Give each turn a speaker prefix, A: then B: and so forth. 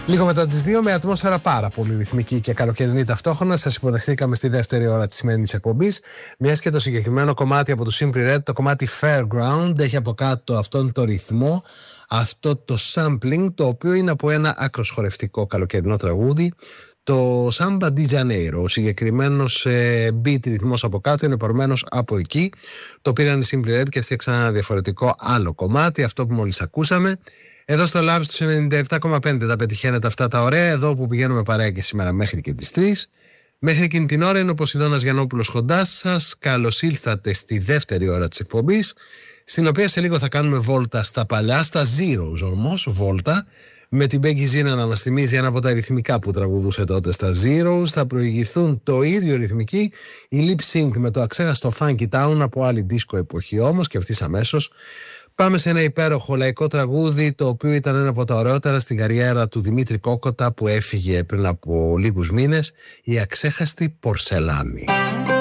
A: Λίγο μετά τις 2, με ατμόσφαιρα πάρα πολύ ρυθμική και καλοκαιρινή ταυτόχρονα, σας υποδεχθήκαμε στη δεύτερη ώρα της σημερινής εκπομπής. Μιας και το συγκεκριμένο κομμάτι από το Simply Red, το κομμάτι Fairground, έχει από κάτω αυτόν το ρυθμό, αυτό το sampling, το οποίο είναι από ένα άκρος χορευτικό καλοκαιρινό τραγούδι, το Samba di Janeiro. Ο συγκεκριμένος beat ρυθμός από κάτω είναι παρμένος από εκεί. Το πήραν οι Simply Red και έφτιαξαν ένα διαφορετικό άλλο κομμάτι, αυτό που μόλις ακούσαμε. Εδώ στο Lab στους 97,5 τα πετυχαίνετε αυτά τα ωραία, εδώ που πηγαίνουμε παρέα και σήμερα μέχρι και τις 3. Μέχρι εκείνη την ώρα είναι ο Ποσειδώνας Γιαννόπουλος κοντά σας. Καλώς ήλθατε στη δεύτερη ώρα της εκπομπής, στην οποία σε λίγο θα κάνουμε βόλτα στα παλιά, στα Zeros όμως, βόλτα, με την Becky Zina να μας θυμίζει ένα από τα ρυθμικά που τραγουδούσε τότε στα Zeros. Θα προηγηθούν το ίδιο ρυθμική, η Lip Sync με το αξέχαστο Funky Town από άλλη δίσκο εποχή όμως, και ευθύς αμέσως πάμε σε ένα υπέροχο λαϊκό τραγούδι, το οποίο ήταν ένα από τα ωραιότερα στην καριέρα του Δημήτρη Κόκοτα, που έφυγε πριν από λίγους μήνες, η αξέχαστη Πορσελάνη.